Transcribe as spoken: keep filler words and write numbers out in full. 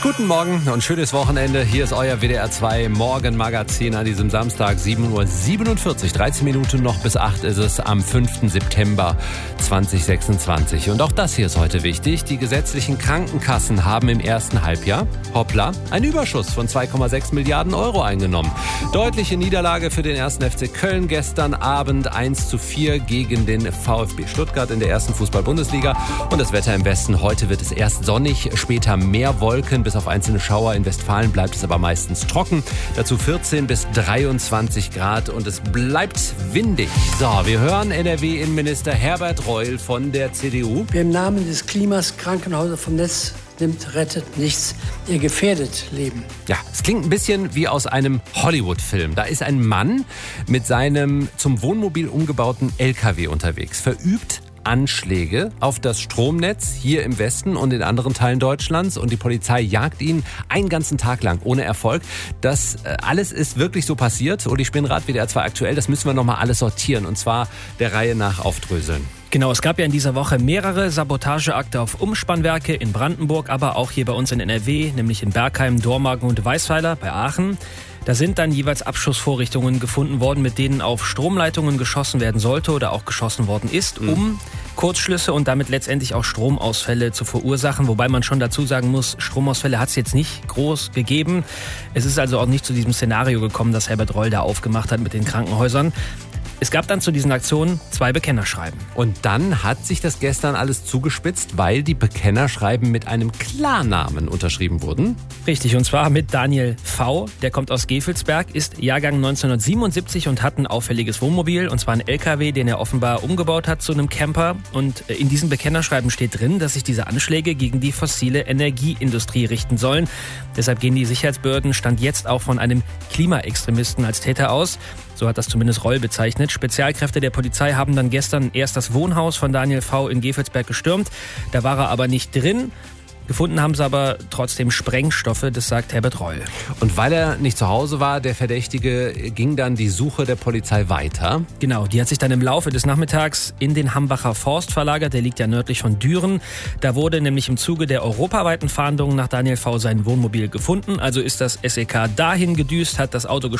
Guten Morgen und schönes Wochenende. Hier ist euer W D R zwei Morgenmagazin an diesem Samstag, sieben Uhr siebenundvierzig. dreizehn Minuten noch bis acht ist es am fünften September zweitausendsechsundzwanzig. Und auch das hier ist heute wichtig. Die gesetzlichen Krankenkassen haben im ersten Halbjahr, hoppla, einen Überschuss von zwei Komma sechs Milliarden Euro eingenommen. Deutliche Niederlage für den ersten F C Köln gestern Abend eins zu vier gegen den VfB Stuttgart in der ersten Fußball-Bundesliga. Und das Wetter im Westen. Heute wird es erst sonnig, später mehr Wolken. Bis auf einzelne Schauer. In Westfalen bleibt es aber meistens trocken. Dazu vierzehn bis dreiundzwanzig Grad und es bleibt windig. So, wir hören N R W-Innenminister Herbert Reul von der C D U. Wer im Namen des Klimas Krankenhäuser vom Netz nimmt, rettet nichts. Ihr gefährdet Leben. Ja, es klingt ein bisschen wie aus einem Hollywood-Film. Da ist ein Mann mit seinem zum Wohnmobil umgebauten L K W unterwegs, verübt Anschläge auf das Stromnetz hier im Westen und in anderen Teilen Deutschlands und die Polizei jagt ihn einen ganzen Tag lang ohne Erfolg. Das äh, alles ist wirklich so passiert. Uli Spinnrad, W D R zwei aktuell, das müssen wir nochmal alles sortieren und zwar der Reihe nach aufdröseln. Genau, es gab ja in dieser Woche mehrere Sabotageakte auf Umspannwerke in Brandenburg, aber auch hier bei uns in N R W, nämlich in Bergheim, Dormagen und Weißweiler bei Aachen. Da sind dann jeweils Abschussvorrichtungen gefunden worden, mit denen auf Stromleitungen geschossen werden sollte oder auch geschossen worden ist, um Kurzschlüsse und damit letztendlich auch Stromausfälle zu verursachen. Wobei man schon dazu sagen muss, Stromausfälle hat es jetzt nicht groß gegeben. Es ist also auch nicht zu diesem Szenario gekommen, das Herbert Reul da aufgemacht hat mit den Krankenhäusern. Es gab dann zu diesen Aktionen zwei Bekennerschreiben. Und dann hat sich das gestern alles zugespitzt, weil die Bekennerschreiben mit einem Klarnamen unterschrieben wurden. Richtig, und zwar mit Daniel V. Der kommt aus Gevelsberg, ist Jahrgang neunzehnhundertsiebenundsiebzig und hat ein auffälliges Wohnmobil, und zwar ein L K W, den er offenbar umgebaut hat zu einem Camper. Und in diesem Bekennerschreiben steht drin, dass sich diese Anschläge gegen die fossile Energieindustrie richten sollen. Deshalb gehen die Sicherheitsbehörden Stand jetzt auch von einem Klimaextremisten als Täter aus. So hat das zumindest Reul bezeichnet. Spezialkräfte der Polizei haben dann gestern erst das Wohnhaus von Daniel V. in Gevelsberg gestürmt. Da war er aber nicht drin. Gefunden haben sie aber trotzdem Sprengstoffe, das sagt Herbert Reul. Und weil er nicht zu Hause war, der Verdächtige, ging dann die Suche der Polizei weiter? Genau, die hat sich dann im Laufe des Nachmittags in den Hambacher Forst verlagert. Der liegt ja nördlich von Düren. Da wurde nämlich im Zuge der europaweiten Fahndungen nach Daniel V. sein Wohnmobil gefunden. Also ist das S E K dahin gedüst, hat das Auto